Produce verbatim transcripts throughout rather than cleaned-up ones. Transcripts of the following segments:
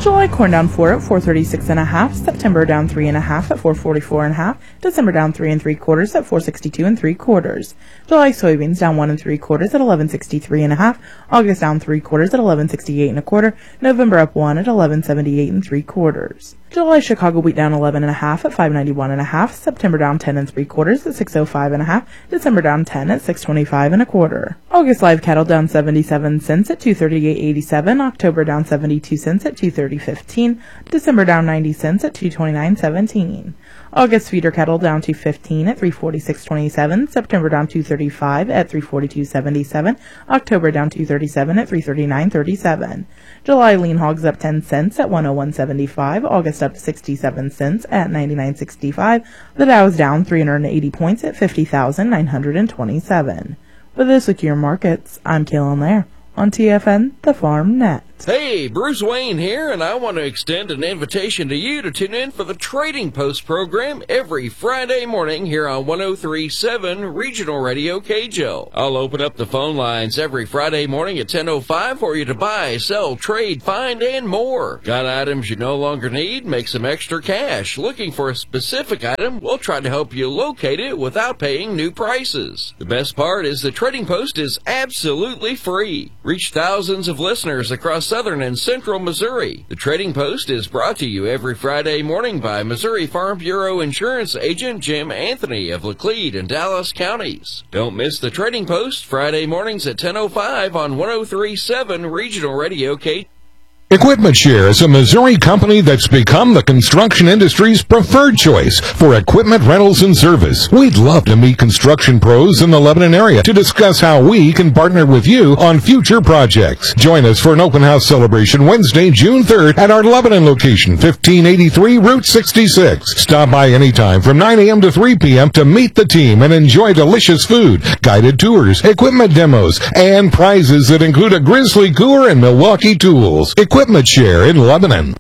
July corn down four at four thirty-six and a half. September down three and a half at four forty-four and a half. December down three and three quarters at four sixty-two and three quarters. July soybeans down one and three quarters at eleven sixty-three and a half. August down three quarters at eleven sixty-eight and a quarter. November up one at eleven seventy-eight and three quarters. July Chicago wheat down eleven and a half at five ninety-one and a half. September down ten and three quarters at six oh five and a half. December down ten at six twenty-five and a quarter. August live cattle down seventy-seven cents at two thirty-eight eighty-seven. October down seventy-two cents at two thirty fifteen. December down ninety cents at two twenty-nine seventeen. August feeder cattle down two fifteen at three forty-six twenty-seven. September down two thirty-five at three forty-two seventy-seven. October down two thirty-seven at three thirty-nine thirty-seven. July lean hogs up ten cents at one oh one seventy-five. August up sixty-seven cents at ninety-nine sixty-five. The Dow is down three hundred eighty points at fifty thousand nine hundred twenty-seven. For this week your markets, I'm Kaylin Lair on T F N, the Farm Net. Hey, Bruce Wayne here, and I want to extend an invitation to you to tune in for the Trading Post program every Friday morning here on one oh three point seven Regional Radio K J O. I'll open up the phone lines every Friday morning at ten oh five for you to buy, sell, trade, find, and more. Got items you no longer need? Make some extra cash. Looking for a specific item? We'll try to help you locate it without paying new prices. The best part is the Trading Post is absolutely free. Reach thousands of listeners across southern and central Missouri. The Trading Post is brought to you every Friday morning by Missouri Farm Bureau Insurance Agent Jim Anthony of Laclede and Dallas counties. Don't miss the Trading Post Friday mornings at ten oh five on one oh three point seven Regional Radio K. Equipment Share is a Missouri company that's become the construction industry's preferred choice for equipment rentals and service. We'd love to meet construction pros in the Lebanon area to discuss how we can partner with you on future projects. Join us for an open house celebration Wednesday, June third at our Lebanon location, fifteen eighty-three Route sixty-six. Stop by anytime from nine a.m. to three p.m. to meet the team and enjoy delicious food, guided tours, equipment demos, and prizes that include a Grizzly cooler and Milwaukee tools. Equipment Share in Lebanon.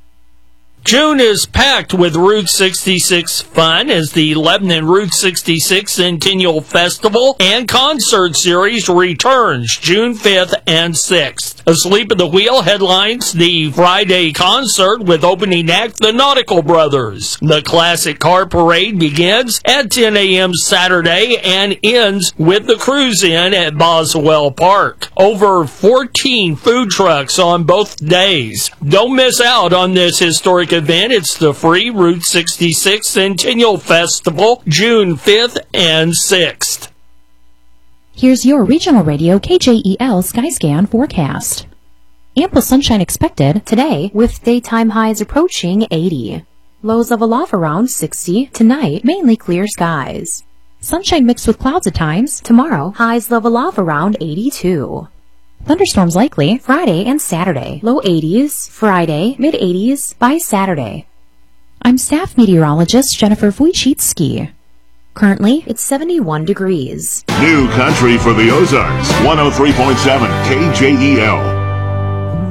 June is packed with Route sixty-six fun as the Lebanon Route sixty-six Centennial Festival and Concert Series returns June fifth and sixth. Asleep at the Wheel headlines the Friday concert with opening act the Nautical Brothers. The Classic Car Parade begins at ten a.m. Saturday and ends with the Cruise-In at Boswell Park. Over fourteen food trucks on both days. Don't miss out on this historic event. It's the free Route sixty-six Centennial Festival, June fifth and sixth. Here's your Regional Radio K J E L Skyscan forecast. Ample sunshine expected today with daytime highs approaching eighty. Lows level off around sixty. Tonight, mainly clear skies. Sunshine mixed with clouds at times. Tomorrow, highs level off around eighty-two. Thunderstorms likely Friday and Saturday. Low eighties, Friday, mid eighties by Saturday. I'm staff meteorologist Jennifer Wojcicki. Currently, it's seventy-one degrees. New country for the Ozarks, one oh three point seven K J E L.